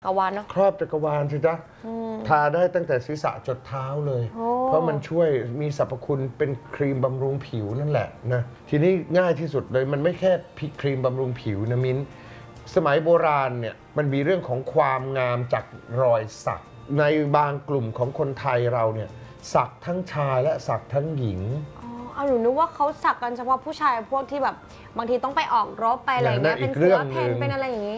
กวาลเนาะครอบจักรวาลสิจ๊ะทาได้ตั้งแต่ศีรษะจดเท้าเลยเพราะมันช่วยมีสรรพคุณเป็นครีมบำรุงผิวนั่นแหละนะทีนี้ง่ายที่สุดเลยมันไม่แค่ครีมบำรุงผิวนะมิ้นสมัยโบราณเนี่ยมันมีเรื่องของความงามจากรอยสักในบางกลุ่มของคนไทยเราเนี่ยสักทั้งชายและสักทั้งหญิงหนูนึกว่าเขาสักกันเฉพาะผู้ชายพวกที่แบบบางทีต้องไปออกรบไปอะไรเงี้ยเป็นเสือเพนเป็นอะไรอย่างนี้